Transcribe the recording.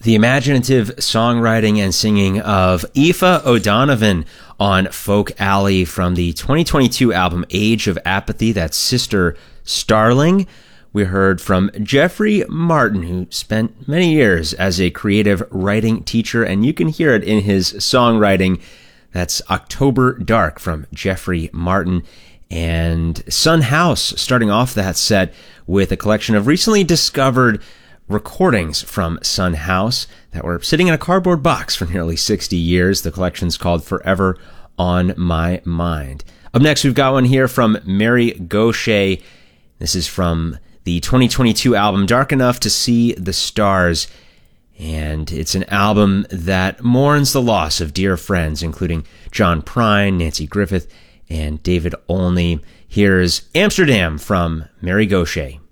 The imaginative songwriting and singing of Aoife O'Donovan on Folk Alley from the 2022 album Age of Apathy. That's Sister Starling. We heard from Jeffrey Martin, who spent many years as a creative writing teacher, and you can hear it in his songwriting. That's October Dark from Jeffrey Martin. And Son House starting off that set with a collection of recently discovered recordings from Son House that were sitting in a cardboard box for nearly 60 years. The collection's called Forever on My Mind. Up next, we've got one here from Mary Gauthier. This is from the 2022 album Dark Enough to See the Stars. And it's an album that mourns the loss of dear friends, including John Prine, Nancy Griffith, and David Olney. Here's Amsterdam from Mary Gauthier.